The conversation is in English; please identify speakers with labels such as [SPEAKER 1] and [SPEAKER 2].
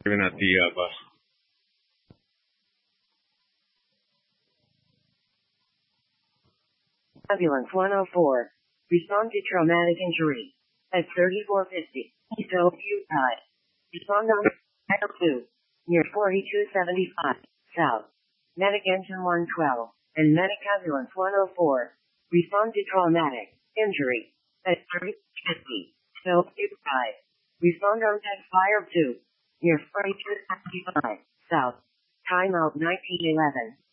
[SPEAKER 1] Natia ba?
[SPEAKER 2] Ambulance 104. Respond to traumatic injury. At 3450. East Oakview Drive. Respond on Title 2. Near 4275. South. Medic Engine 112. And Medic Ambulance 104. Respond to traumatic injury. At 3050. East Oakview Drive. Respond on Tech Fire 2. Near 4275. South. Timeout 1911.